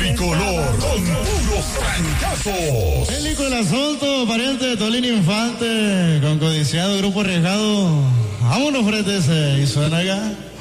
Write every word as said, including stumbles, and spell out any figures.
tricolor con puros trancazos. Bélico el asunto, pariente de Tolín Infante, con codiciado grupo arriesgado. Vámonos frente ese y suena acá.